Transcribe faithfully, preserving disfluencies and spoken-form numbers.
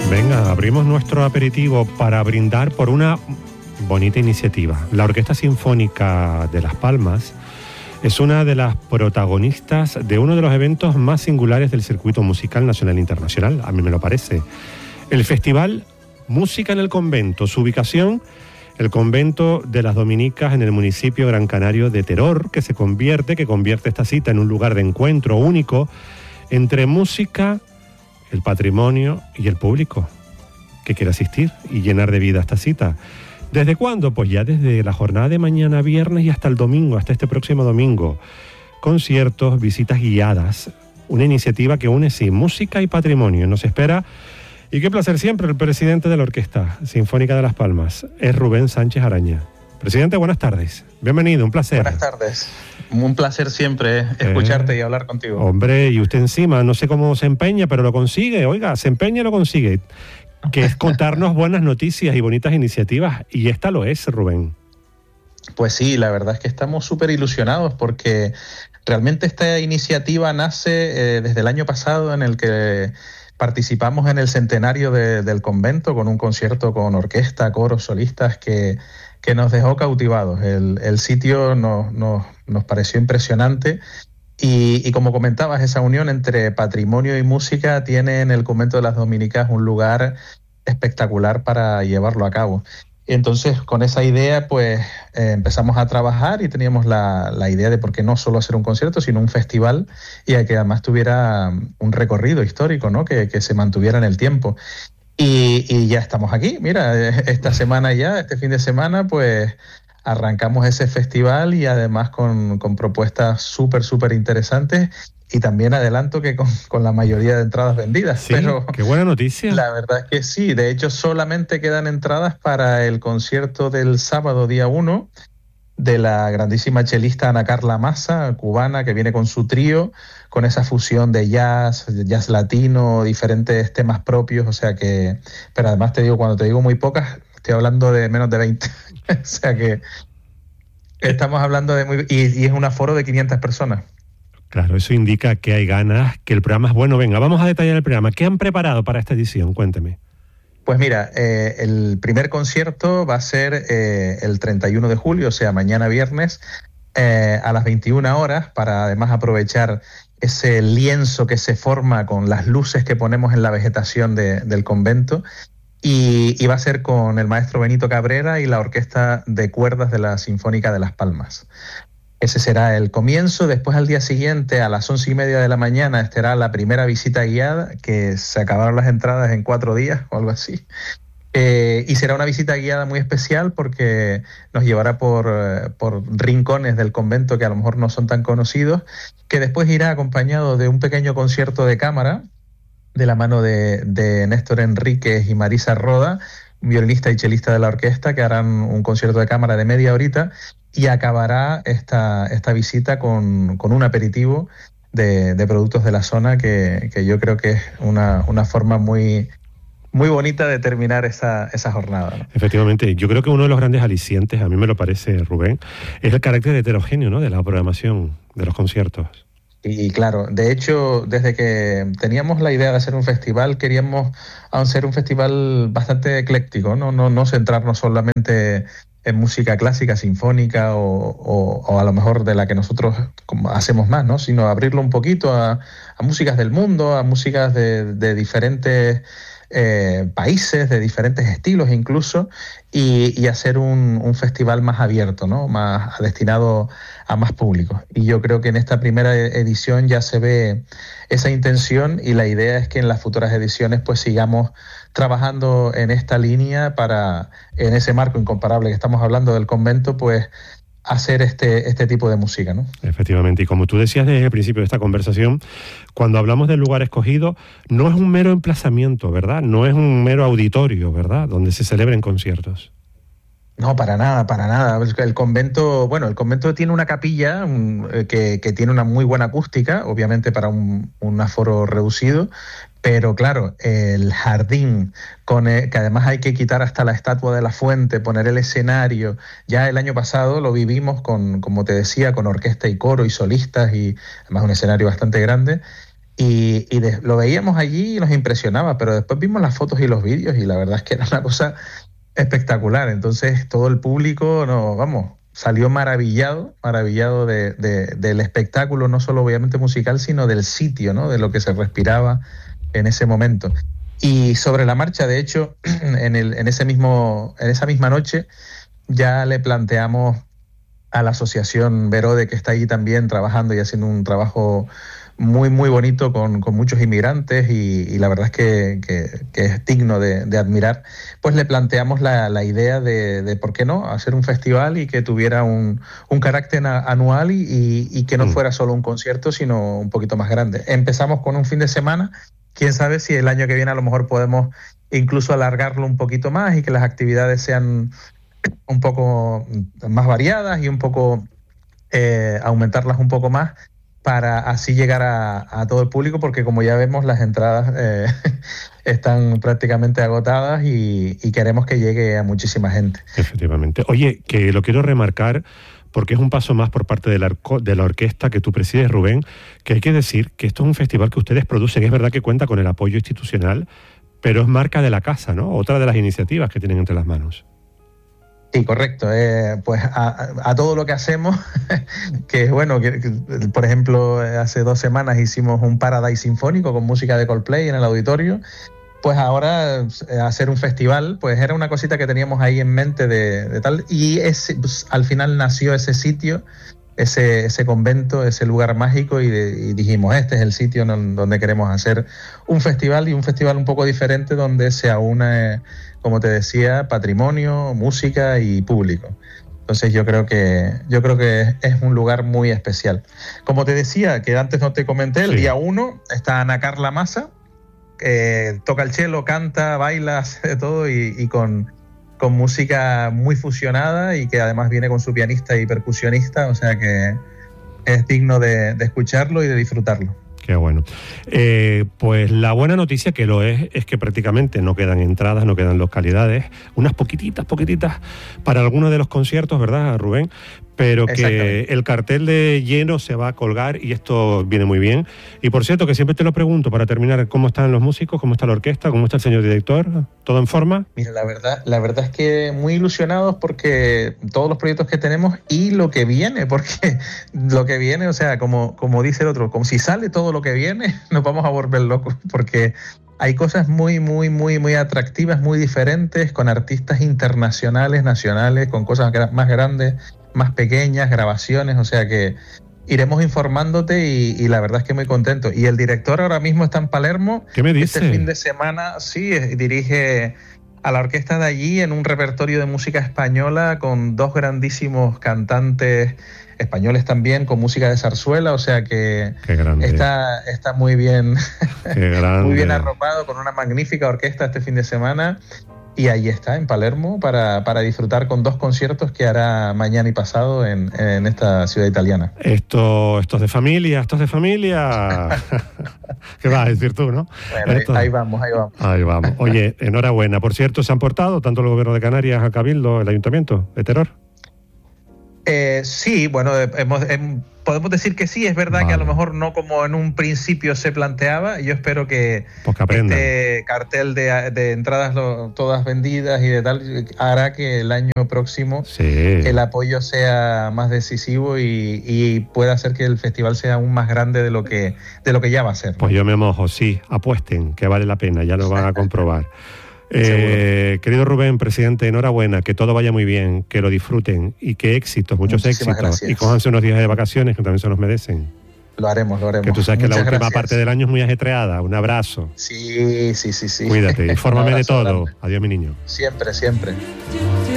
Venga, abrimos nuestro aperitivo para brindar por una bonita iniciativa. La Orquesta Sinfónica de Las Palmas es una de las protagonistas de uno de los eventos más singulares del circuito musical nacional e internacional, a mí me lo parece. El Festival Música en el Convento, su ubicación, el convento de las Dominicas en el municipio Gran Canario de Teror, que se convierte, que convierte esta cita en un lugar de encuentro único entre música, el patrimonio y el público que quiere asistir y llenar de vida esta cita. ¿Desde cuándo? Pues ya desde la jornada de mañana viernes y hasta el domingo, hasta este próximo domingo. Conciertos, visitas guiadas, una iniciativa que une, sí, música y patrimonio. Nos espera, y qué placer siempre, el presidente de la Orquesta Sinfónica de Las Palmas, es Rubén Sánchez Araña. Presidente, buenas tardes. Bienvenido, un placer. Buenas tardes. Un placer siempre escucharte eh, y hablar contigo. Hombre, y usted encima, no sé cómo se empeña, pero lo consigue. Oiga, se empeña y lo consigue. Que es contarnos buenas noticias y bonitas iniciativas. Y esta lo es, Rubén. Pues sí, la verdad es que estamos súper ilusionados porque realmente esta iniciativa nace eh, desde el año pasado, en el que participamos en el centenario de, del convento con un concierto con orquesta, coros, solistas que, que nos dejó cautivados. El, el sitio nos, nos, nos pareció impresionante y, y como comentabas, esa unión entre patrimonio y música tiene en el convento de las Dominicas un lugar espectacular para llevarlo a cabo. Y entonces, con esa idea, pues eh, empezamos a trabajar y teníamos la, la idea de por qué no solo hacer un concierto, sino un festival, y que además tuviera un recorrido histórico, ¿no? Que, que se mantuviera en el tiempo. Y, y ya estamos aquí. Mira, esta semana ya, este fin de semana, pues arrancamos ese festival y además con, con propuestas súper, súper interesantes. Y también adelanto que con, con la mayoría de entradas vendidas. Sí, pero qué buena noticia. La verdad es que sí. De hecho, solamente quedan entradas para el concierto del sábado, día uno, de la grandísima chelista Ana Carla Massa, cubana, que viene con su trío, con esa fusión de jazz, jazz latino, diferentes temas propios. O sea que... Pero además te digo, cuando te digo muy pocas, estoy hablando de menos de veinte. O sea que estamos hablando de muy... Y, y es un aforo de quinientas personas. Claro, eso indica que hay ganas, que el programa es bueno. Venga, vamos a detallar el programa. ¿Qué han preparado para esta edición? Cuénteme. Pues mira, eh, el primer concierto va a ser eh, el treinta y uno de julio, o sea, mañana viernes, eh, a las veintiuna horas, para además aprovechar ese lienzo que se forma con las luces que ponemos en la vegetación de, del convento. Y, y va a ser con el maestro Benito Cabrera y la Orquesta de Cuerdas de la Sinfónica de Las Palmas. Ese será el comienzo. Después, al día siguiente, a las once y media de la mañana, estará la primera visita guiada, que se acabaron las entradas en cuatro días o algo así. Eh, y será una visita guiada muy especial porque nos llevará por, eh, por rincones del convento que a lo mejor no son tan conocidos, que después irá acompañado de un pequeño concierto de cámara de la mano de, de Néstor Enríquez y Marisa Roda, violinista y chelista de la orquesta, que harán un concierto de cámara de media horita. Y acabará esta, esta visita con, con un aperitivo de, de productos de la zona que, que yo creo que es una, una forma muy, muy bonita de terminar esa, esa jornada, ¿no? Efectivamente, yo creo que uno de los grandes alicientes, a mí me lo parece, Rubén, es el carácter heterogéneo, ¿no?, de la programación de los conciertos. Y claro, de hecho, desde que teníamos la idea de hacer un festival, queríamos hacer un festival bastante ecléctico, no, no, no centrarnos solamente en música clásica, sinfónica o, o, o a lo mejor de la que nosotros hacemos más, ¿no?, sino abrirlo un poquito a, a músicas del mundo, a músicas de, de diferentes eh, países, de diferentes estilos incluso, y, y hacer un, un festival más abierto, ¿no?, más destinado a más público. Y yo creo que en esta primera edición ya se ve esa intención, y la idea es que en las futuras ediciones pues sigamos trabajando en esta línea para, en ese marco incomparable que estamos hablando del convento, pues hacer este, este tipo de música, ¿no? Efectivamente, y como tú decías desde el principio de esta conversación, cuando hablamos del lugar escogido, no es un mero emplazamiento, ¿verdad? No es un mero auditorio, ¿verdad?, donde se celebren conciertos. No, para nada, para nada. El convento, bueno, el convento tiene una capilla un, que, que tiene una muy buena acústica, obviamente para un, un aforo reducido, pero claro, el jardín, con el, que además hay que quitar hasta la estatua de la fuente, poner el escenario. Ya el año pasado lo vivimos con, como te decía, con orquesta y coro y solistas, y además un escenario bastante grande. Y, y de, lo veíamos allí y nos impresionaba, pero después vimos las fotos y los vídeos y la verdad es que era una cosa espectacular. Entonces todo el público, no, vamos, salió maravillado, maravillado de, de, del espectáculo, no solo obviamente musical, sino del sitio, ¿no? De lo que se respiraba en ese momento. Y sobre la marcha, de hecho, en, el, en, ese mismo, en esa misma noche ya le planteamos a la asociación Verode, que está allí también trabajando y haciendo un trabajo muy, muy bonito con, con muchos inmigrantes y, y la verdad es que, que, que es digno de, de admirar, pues le planteamos la, la idea de, de, ¿por qué no?, hacer un festival y que tuviera un, un carácter anual y, y, y que no fuera solo un concierto, sino un poquito más grande. Empezamos con un fin de semana, quién sabe si el año que viene a lo mejor podemos incluso alargarlo un poquito más y que las actividades sean un poco más variadas y un poco eh, aumentarlas un poco más, para así llegar a, a todo el público, porque como ya vemos las entradas eh, están prácticamente agotadas y, y queremos que llegue a muchísima gente. Efectivamente. Oye, que lo quiero remarcar porque es un paso más por parte de la, de la orquesta que tú presides, Rubén, que hay que decir que esto es un festival que ustedes producen. Es verdad que cuenta con el apoyo institucional, pero es marca de la casa, ¿no? Otra de las iniciativas que tienen entre las manos. Sí, correcto. Eh, pues a, a todo lo que hacemos, que bueno, que, que, por ejemplo, hace dos semanas hicimos un Paradise Sinfónico con música de Coldplay en el auditorio, pues ahora eh, hacer un festival, pues era una cosita que teníamos ahí en mente de, de tal, y ese, pues, al final nació ese sitio, ese, ese convento, ese lugar mágico, y, de, y dijimos, este es el sitio en donde queremos hacer un festival, y un festival un poco diferente donde se aúna, eh, como te decía, patrimonio, música y público. Entonces yo creo que yo creo que es un lugar muy especial. Como te decía, que antes no te comenté, el sí. día uno está Ana Carla Massa, que toca el cello, canta, baila, hace de todo, y, y con, con música muy fusionada, y que además viene con su pianista y percusionista, o sea que es digno de, de escucharlo y de disfrutarlo. Qué bueno. Eh, pues la buena noticia, que lo es, es que prácticamente no quedan entradas, no quedan localidades, unas poquititas, poquititas para algunos de los conciertos, ¿verdad, Rubén? Pero que el cartel de lleno se va a colgar y esto viene muy bien. Y por cierto, que siempre te lo pregunto para terminar, ¿cómo están los músicos? ¿Cómo está la orquesta? ¿Cómo está el señor director? ¿Todo en forma? Mira, la verdad, la verdad es que muy ilusionados porque todos los proyectos que tenemos y lo que viene, porque lo que viene, o sea, como, como dice el otro, como si sale todo lo que viene, nos vamos a volver locos, porque hay cosas muy, muy, muy, muy atractivas, muy diferentes, con artistas internacionales, nacionales, con cosas más grandes, más pequeñas, grabaciones, o sea que iremos informándote y, y la verdad es que muy contento. Y el director ahora mismo está en Palermo. ¿Qué me dice? Este fin de semana, sí, dirige a la orquesta de allí en un repertorio de música española con dos grandísimos cantantes españoles también, con música de zarzuela, o sea que está, está muy bien, muy bien arropado, con una magnífica orquesta este fin de semana. Y ahí está, en Palermo, para, para disfrutar con dos conciertos que hará mañana y pasado en, en esta ciudad italiana. Esto, esto es de familia, esto es de familia. ¿Qué vas a decir tú, no? Bueno, esto... ahí vamos, ahí vamos. Ahí vamos. Oye, enhorabuena. Por cierto, ¿se han portado tanto el gobierno de Canarias, el Cabildo, el Ayuntamiento de Terror? Eh, sí, bueno, hemos, hemos, podemos decir que sí. Es verdad, vale, que a lo mejor no como en un principio se planteaba. Yo espero que, pues que este cartel de, de entradas lo, todas vendidas y de tal hará que el año próximo sí. el apoyo sea más decisivo y, y pueda hacer que el festival sea aún más grande de lo que, de lo que ya va a ser, ¿no? Pues yo me mojo, sí, apuesten, que vale la pena, ya lo van a comprobar. Eh, querido Rubén, presidente, enhorabuena, que todo vaya muy bien, que lo disfruten y que éxitos, muchos Muchísimas éxitos. Gracias. Y cójanse unos días de vacaciones que también se los merecen. Lo haremos, lo haremos. Que tú sabes que Muchas la última gracias. parte del año es muy ajetreada. Un abrazo. Sí, sí, sí, sí. Cuídate, infórmame de todo. Grande. Adiós, mi niño. Siempre, siempre.